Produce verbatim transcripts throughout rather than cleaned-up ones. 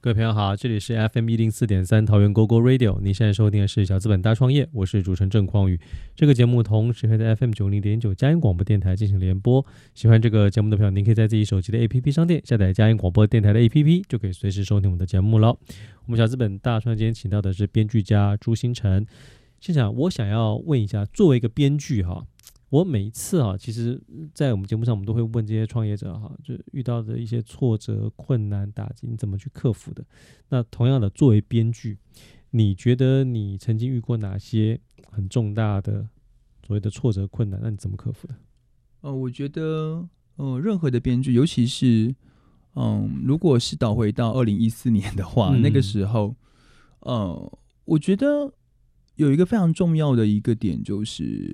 各位朋友好，这里是 F M 一零四点三桃园 Go Go Radio， 你现在收听的是小资本大创业，我是主持人郑匡宇。这个节目同时会在 F M 九零点九佳音广播电台进行联播。喜欢这个节目的朋友，您可以在自己手机的 A P P 商店下载佳音广播电台的 A P P， 就可以随时收听我们的节目了。我们小资本大创业今天请到的是编剧家朱星辰。现场我想要问一下，作为一个编剧哈，我每一次啊，其实在我们节目上，我们都会问这些创业者哈，就遇到的一些挫折、困难、打击，你怎么去克服的？那同样的，作为编剧，你觉得你曾经遇过哪些很重大的所谓的挫折、困难？那你怎么克服的？ 呃，我觉得，呃，任何的编剧，尤其是，嗯，如果是倒回到二零一四年的话，嗯、那个时候，呃，我觉得。有一个非常重要的一个点就是，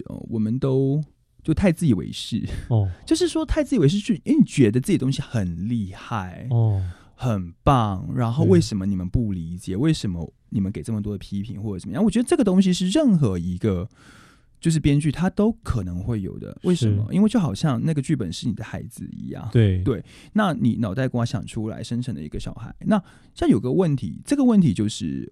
呃、我们都就太自以为是，哦，就是说太自以为是，就因为你觉得自己的东西很厉害，哦，很棒，然后为什么你们不理解？为什么你们给这么多的批评或者怎么样？我觉得这个东西是任何一个就是编剧他都可能会有的。为什么？因为就好像那个剧本是你的孩子一样， 对对。那你脑袋瓜想出来生成的一个小孩，那像有个问题，这个问题就是，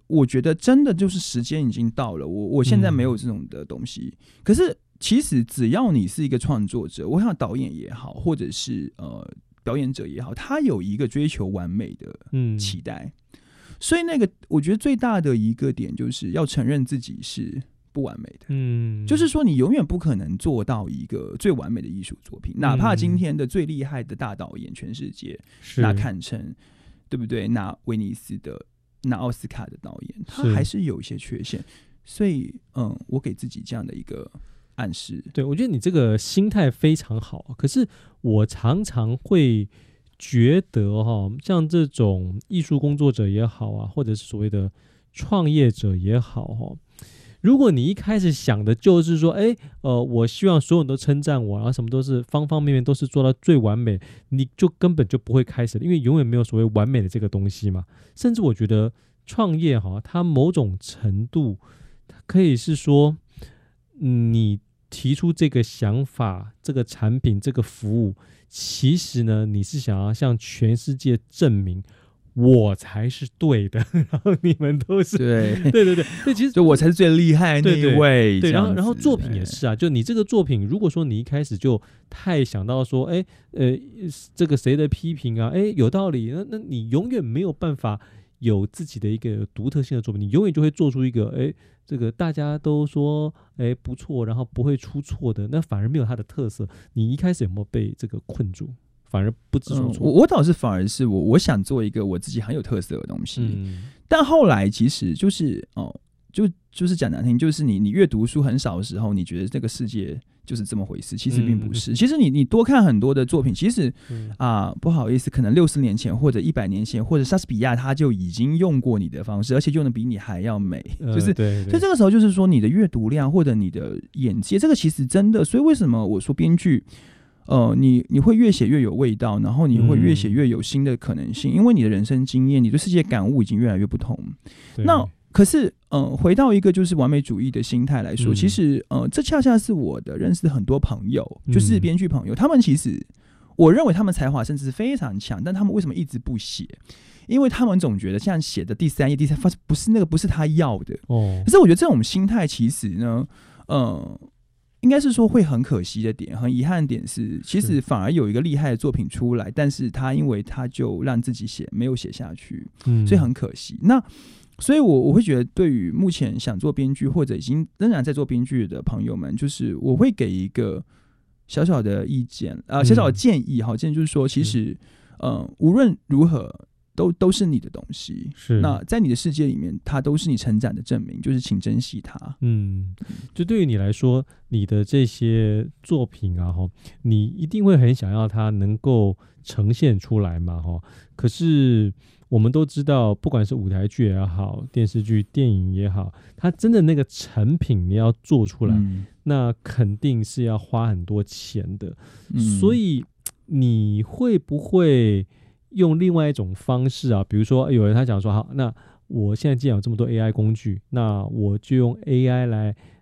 我觉得真的就是时间已经到了，我我现在没有这种的东西。嗯、可是其实只要你是一个创作者，我想导演也好，或者是呃表演者也好，他有一个追求完美的期待，嗯、所以那个我觉得最大的一个点就是要承认自己是不完美的，嗯，就是说你永远不可能做到一个最完美的艺术作品，哪怕今天的最厉害的大导演，全世界拿坎城，对不对？拿威尼斯的、拿奥斯卡的导演，他还是有一些缺陷，所以，嗯，我给自己这样的一个暗示。 对，我觉得你这个心态非常好，可是我常常会觉得哈，像这种艺术工作者也好啊，或者是所谓的创业者也好哈。如果你一开始想的就是说，哎，呃，我希望所有人都称赞我，然后什么都是方方面面都是做到最完美，你就根本就不会开始了，因为永远没有所谓完美的这个东西嘛。甚至我觉得创业哈，它某种程度，它可以是说，嗯，你提出这个想法、这个产品、这个服务，其实呢，你是想要向全世界证明。我才是对的，然后你们都是对对对对对，其实就我才是最厉害的那一位。 对，对，对，然后然后作品也是啊，就你这个作品，如果说你一开始就太想到说，哎，呃，这个谁的批评啊，哎，有道理，那那你永远没有办法有自己的一个独特性的作品，你永远就会做出一个，哎，这个大家都说，哎，不错，然后不会出错的，那反而没有它的特色。你一开始有没有被这个困住？反而不知所措、 嗯、我, 我倒是反而是我我想做一个我自己很有特色的东西，嗯、但后来其实就是哦，就就是讲难听，就是你你越读书很少的时候，你觉得这个世界就是这么回事，其实并不是。嗯、其实你你多看很多的作品，其实啊、嗯呃、不好意思，可能六十年前或者一百年前，或者莎士比亚他就已经用过你的方式，而且用的比你还要美，呃、就是。 对对， 所以这个时候就是说，你的阅读量或者你的眼界，这个其实真的。所以为什么我说编剧？呃，你你会越写越有味道，然后你会越写越有新的可能性，嗯、因为你的人生经验，你对世界感悟已经越来越不同。那可是，呃，回到一个就是完美主义的心态来说，嗯、其实，呃，这恰恰是我的认识很多朋友，就是编剧朋友，嗯、他们其实，我认为他们才华甚至是非常强，但他们为什么一直不写？因为他们总觉得像写的第三页、第三不是那个不是他要的。哦，可是我觉得这种心态其实呢，呃。应该是说会很可惜的点，很遗憾的点是，其实反而有一个厉害的作品出来，但是他因为他就让自己写没有写下去，嗯、所以很可惜。那所以我，我我会觉得，对于目前想做编剧或者已经仍然在做编剧的朋友们，就是我会给一个小小的意见啊、呃，小小的建议哈，建议就是说，其实，嗯、呃，无论如何。都都是你的东西，是那在你的世界里面，它都是你成长的证明，就是请珍惜它。 嗯，就对于你来说，你的这些作品啊，哈，你一定会很想要它能够呈现出来嘛，哈。可是我们都知道，不管是舞台剧也好，电视剧、电影也好，它真的那个成品你要做出来，嗯、那肯定是要花很多钱的。嗯、所以你会不会？用另外一种方式啊，比如说有人他讲说，好，那我现在既然有这么多 A I 工具，那我就用 A I 来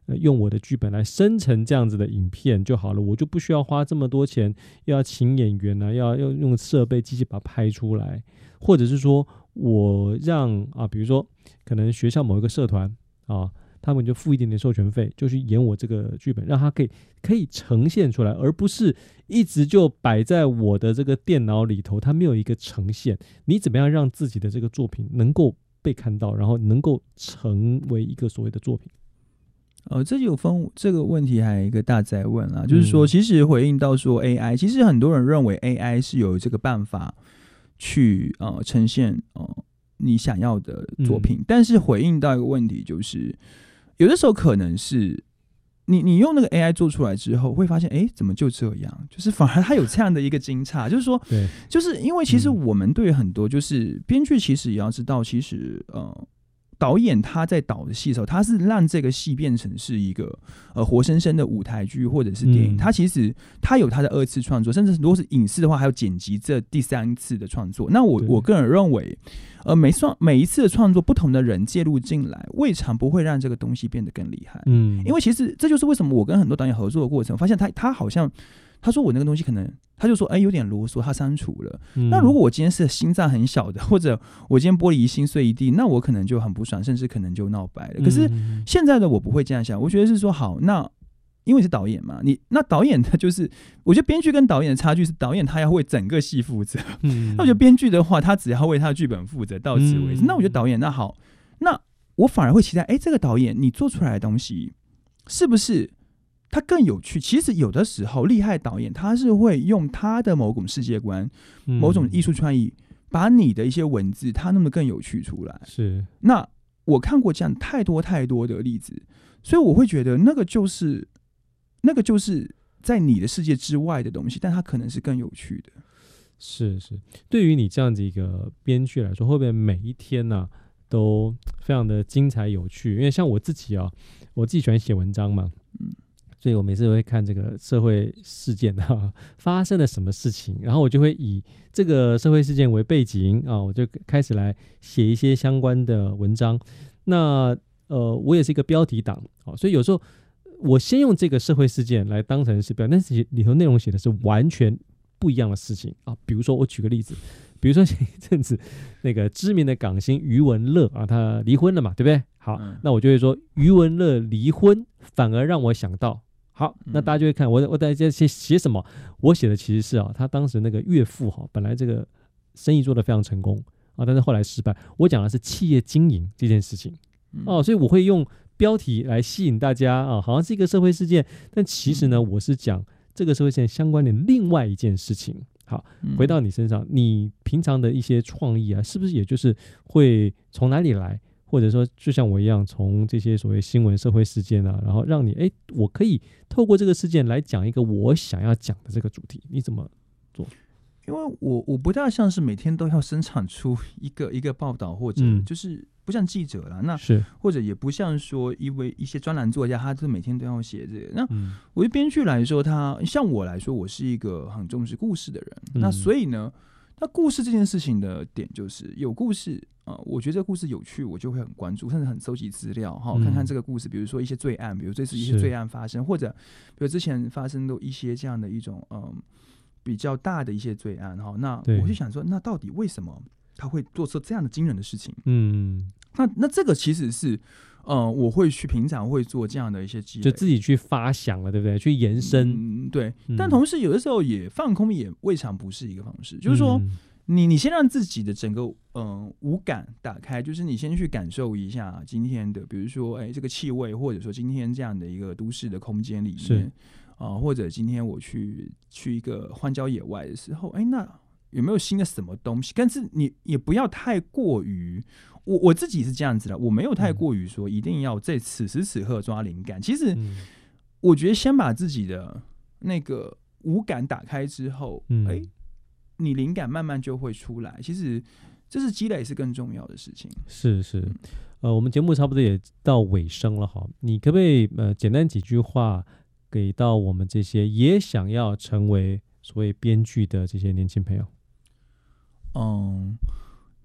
呃、用我的剧本来生成这样子的影片就好了，我就不需要花这么多钱，要请演员啊，要要用设备机器把它拍出来，或者是说我让啊，比如说可能学校某一个社团啊，他们就付一点点授权费，就去演我这个剧本，让它可以可以呈现出来，而不是一直就摆在我的这个电脑里头，它没有一个呈现。你怎么样让自己的这个作品能够被看到，然后能够成为一个所谓的作品？ 呃，这有分这个问题，还有一个大哉问啦，就是说，其实回应到说 A I， 其实很多人认为 A I 是有这个办法去呃呈现呃你想要的作品，嗯、但是回应到一个问题，就是有的时候可能是你你用那个 A I 做出来之后，会发现，哎，怎么就这样？就是反而它有这样的一个惊诧，就是说， 对， 就是因为其实我们对很多就是编剧，其实也要知道，其实呃。导演他在导的戏的时候，他是让这个戏变成是一个呃活生生的舞台剧或者是电影。嗯、他其实他有他的二次创作，甚至如果是影视的话，还有剪辑这第三次的创作。那我我个人认为，呃，每创每一次的创作，不同的人介入进来，未尝不会让这个东西变得更厉害。嗯，因为其实这就是为什么我跟很多导演合作的过程，我发现他他好像他说我那个东西可能。他就说：“哎、欸，有点啰嗦，他删除了。嗯、那如果我今天是心脏很小的，或者我今天玻璃心碎一地，那我可能就很不爽，甚至可能就闹掰了。可是现在的我不会这样想，我觉得是说，好，那因为是导演嘛，你那导演他就是，我觉得编剧跟导演的差距是，导演他要为整个戏负责，嗯、那我觉得编剧的话，他只要为他的剧本负责，到此为止。嗯、那我觉得导演那好，那我反而会期待，哎、欸，这个导演你做出来的东西是不是？”他更有趣，其实有的时候厉害导演他是会用他的某种世界观、嗯、某种艺术创意，把你的一些文字他弄得更有趣出来。 是， 那我看过这样太多太多的例子，所以我会觉得那个就是那个就是在你的世界之外的东西，但它可能是更有趣的。 是是，对于你这样子一个编剧来说，会不会每一天呢、啊、都非常的精彩有趣？因为像我自己啊，我自己喜欢写文章嘛，嗯。所以我每次都会看这个社会事件啊，发生了什么事情，然后我就会以这个社会事件为背景啊，我就开始来写一些相关的文章。那呃，我也是一个标题党，啊，所以有时候我先用这个社会事件来当成是标，但是里头内容写的是完全不一样的事情啊。比如说，我举个例子，比如说前一阵子那个知名的港星余文乐啊，他离婚了嘛，对不对？好，嗯、那我就会说余文乐离婚，反而让我想到。好，那大家就会看我我在这写什么？我写的其实是啊，他当时那个岳父哈，本来这个生意做得非常成功啊，但是后来失败。我讲的是企业经营这件事情哦，所以我会用标题来吸引大家啊，好像是一个社会事件，但其实呢，我是讲这个社会事件相关的另外一件事情。好，回到你身上，你平常的一些创意啊，是不是也就是会从哪里来？或者说就像我一样，从这些所谓新闻社会事件啊，然后让你哎，我可以透过这个事件来讲一个我想要讲的这个主题，你怎么做？ 因为我我不大像是每天都要生产出一个一个报道，或者就是不像记者啦，嗯、那是或者也不像说因为一些专栏作家，他是每天都要写这个。那、嗯、我对编剧来说，他像我来说，我是一个很重视故事的人，嗯、那所以呢。那故事这件事情的点就是有故事啊、呃，我觉得这个故事有趣，我就会很关注，甚至很搜集资料哈，看看这个故事，比如说一些罪案，比如这次一些罪案发生，或者比如之前发生的一些这样的一种嗯、呃、比较大的一些罪案哈，那我就想说，那到底为什么他会做出这样的惊人的事情？嗯，那那这个其实是。呃，我会去平常会做这样的一些积累， 就自己去发想了，对不对？去延伸， 嗯、对、嗯。但同时有的时候也放空，也未尝不是一个方式。就是说，嗯、你你先让自己的整个嗯、呃、五感打开，就是你先去感受一下今天的，比如说，哎，这个气味，或者说今天这样的一个都市的空间里面啊、呃，或者今天我去去一个荒郊野外的时候，哎，那有没有新的什么东西？但是你也不要太过于。我我自己是这样子的，我没有太过于说一定要在此时此刻抓灵感。其实，我觉得先把自己的那个五感打开之后，嗯欸、你灵感慢慢就会出来。其实，这是积累是更重要的事情。 是是，呃，我们节目差不多也到尾声了哈，你可不可以呃简单几句话给到我们这些也想要成为所谓编剧的这些年轻朋友？ 嗯。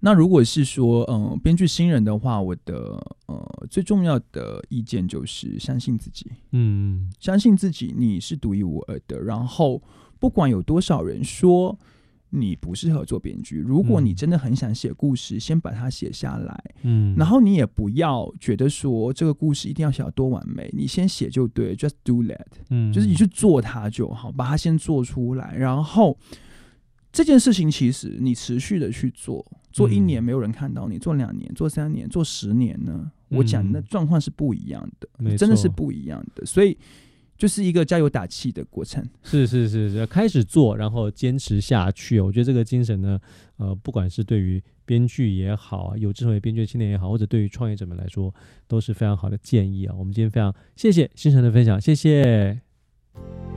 那如果是说，嗯，编剧新人的话，我的呃最重要的意见就是相信自己， 嗯， 相信自己，你是独一无二的。然后，不管有多少人说你不适合做编剧，如果你真的很想写故事，先把它写下来。嗯，然后你也不要觉得说这个故事一定要写到多完美，你先写就对 ，just do that。嗯，就是你去做它就好，把它先做出来，然后。这件事情其实你持续的去做，做一年没有人看到你，做两年、做三年、做十年呢？我讲的状况是不一样的，嗯、真的是不一样的。所以就是一个加油打气的过程。 是是是是，开始做，然后坚持下去。我觉得这个精神呢，呃，不管是对于编剧也好，有志成为编剧的青年也好，或者对于创业者们来说，都是非常好的建议啊。我们今天非常谢谢新城的分享，谢谢。